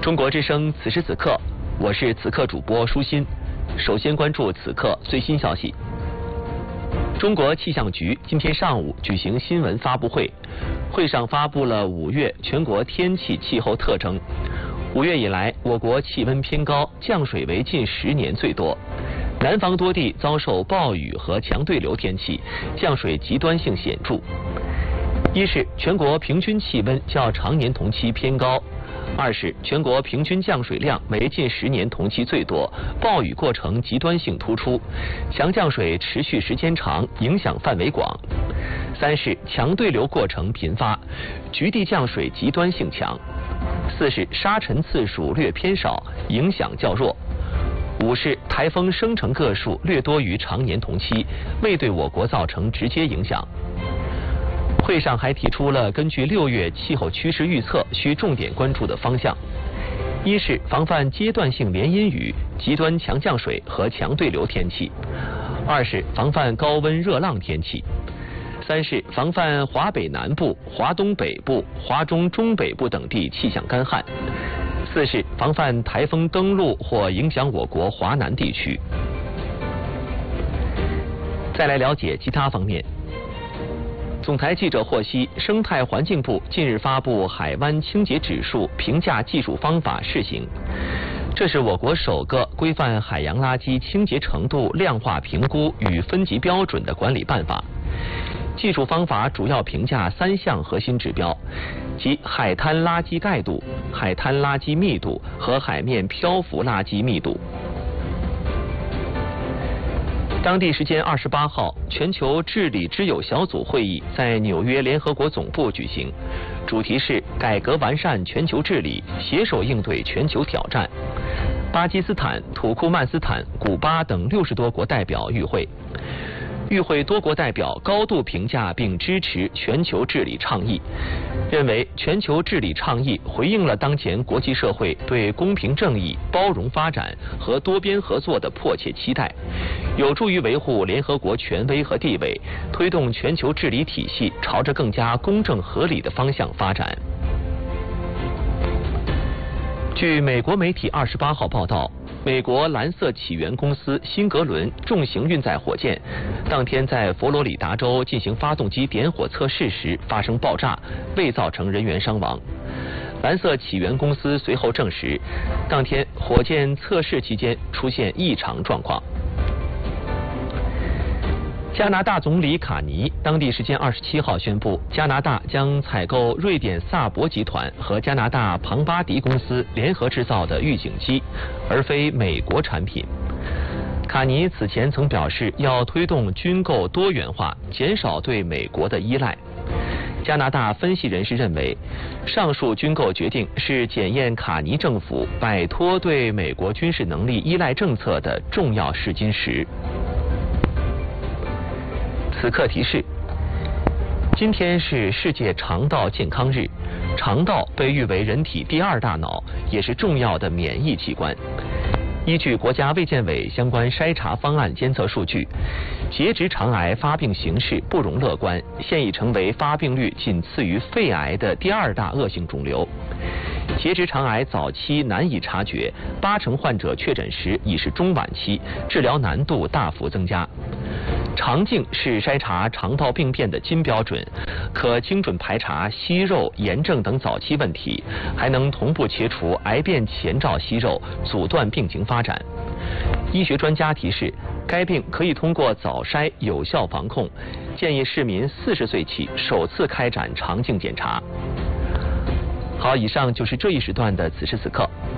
中国之声此时此刻，我是此刻主播舒心。首先关注此刻最新消息。中国气象局今天上午举行新闻发布会，会上发布了5月全国天气气候特征。5月以来，我国气温偏高，降水为近10年最多。南方多地遭受暴雨和强对流天气，降水极端性显著。一是全国平均气温较常年同期偏高。二是全国平均降水量为近10年同期最多，暴雨过程极端性突出，强降水持续时间长，影响范围广。三是强对流过程频发，局地降水极端性强。四是沙尘次数略偏少，影响较弱。五是台风生成个数略多于常年同期，未对我国造成直接影响。会上还提出了根据6月气候趋势预测需重点关注的方向：一是防范阶段性连阴雨、极端强降水和强对流天气；二是防范高温热浪天气；三是防范华北南部、华东北部、华中中北部等地气象干旱；四是防范台风登陆或影响我国华南地区。再来了解其他方面。总台记者获悉，生态环境部近日发布海湾清洁指数评价技术方法试行，这是我国首个规范海洋垃圾清洁程度量化评估与分级标准的管理办法。技术方法主要评价3项核心指标，即海滩垃圾盖度、海滩垃圾密度和海面漂浮垃圾密度。当地时间28号，全球治理之友小组会议在纽约联合国总部举行，主题是改革完善全球治理，携手应对全球挑战。巴基斯坦、土库曼斯坦、古巴等60多国代表与会。与会多国代表高度评价并支持全球治理倡议，认为全球治理倡议回应了当前国际社会对公平正义、包容发展和多边合作的迫切期待，有助于维护联合国权威和地位，推动全球治理体系朝着更加公正合理的方向发展。据美国媒体28号报道，美国蓝色起源公司辛格伦重型运载火箭当天在佛罗里达州进行发动机点火测试时发生爆炸，未造成人员伤亡。蓝色起源公司随后证实，当天火箭测试期间出现异常状况。加拿大总理卡尼当地时间27号宣布，加拿大将采购瑞典萨博集团和加拿大庞巴迪公司联合制造的预警机，而非美国产品。卡尼此前曾表示要推动军购多元化，减少对美国的依赖。加拿大分析人士认为，上述军购决定是检验卡尼政府摆脱对美国军事能力依赖政策的重要试金石。此刻提示：今天是世界肠道健康日。肠道被誉为人体第2大脑，也是重要的免疫器官。依据国家卫健委相关筛查方案监测数据，结直肠癌发病形势不容乐观，现已成为发病率仅次于肺癌的第2大恶性肿瘤。结直肠癌早期难以察觉，80%患者确诊时已是中晚期，治疗难度大幅增加。肠镜是筛查肠道病变的金标准，可精准排查息肉、炎症等早期问题，还能同步切除癌变前兆息肉，阻断病情发展。医学专家提示，该病可以通过早筛有效防控，建议市民40岁起首次开展肠镜检查。好，以上就是这一时段的此时此刻，